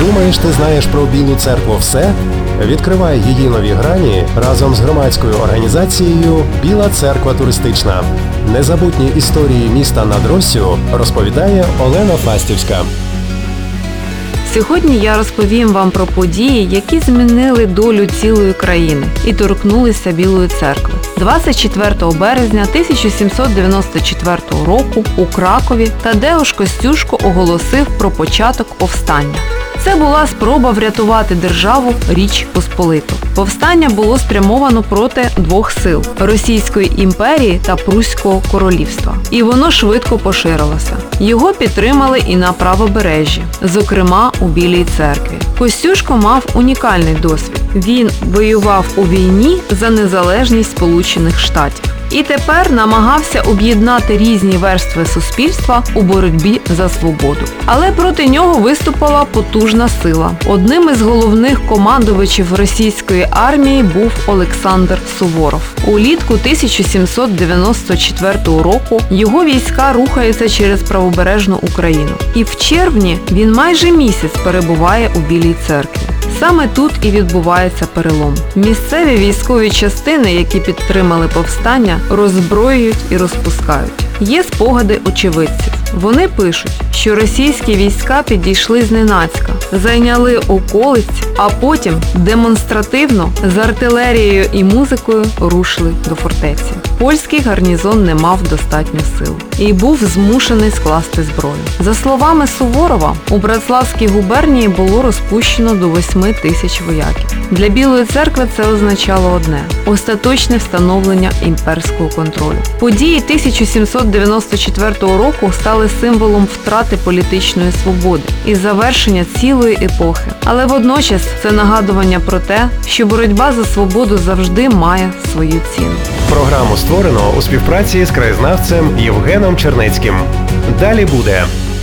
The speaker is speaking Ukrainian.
Думаєш, ти знаєш про Білу церкву все? Відкривай її нові грані разом з громадською організацією «Біла церква туристична». Незабутні історії міста над Россю розповідає Олена Фастівська. Сьогодні я розповім вам про події, які змінили долю цілої країни і торкнулися Білої церкви. 24 березня 1794 року у Кракові Тадеуш Костюшко оголосив про початок повстання. Це була спроба врятувати державу Річ Посполиту. Повстання було спрямовано проти двох сил – Російської імперії та Пруського королівства. І воно швидко поширилося. Його підтримали і на правобережжі, зокрема у Білій церкві. Костюшко мав унікальний досвід. Він воював у війні за незалежність Сполучених Штатів. І тепер намагався об'єднати різні верстви суспільства у боротьбі за свободу. Але проти нього виступила потужна сила. Одним із головних командувачів російської армії був Олександр Суворов. Улітку 1794 року його війська рухаються через правобережну Україну. І в червні він майже місяць перебуває у Білій церкві. Саме тут і відбувається перелом. Місцеві військові частини, які підтримали повстання, роззброюють і розпускають. Є спогади очевидців. Вони пишуть, що російські війська підійшли зненацька, зайняли околиці, а потім демонстративно з артилерією і музикою рушили до фортеці. Польський гарнізон не мав достатньо сил і був змушений скласти зброю. За словами Суворова, у Братславській губернії було розпущено до 8 тисяч вояків. Для Білої церкви це означало одне – остаточне встановлення імперського контролю. Події 1794 року стали символом втрати політичної свободи і завершення цілої епохи. Але водночас це нагадування про те, що боротьба за свободу завжди має свою ціну. Програму створено у співпраці з краєзнавцем Євгеном Чернецьким. Далі буде.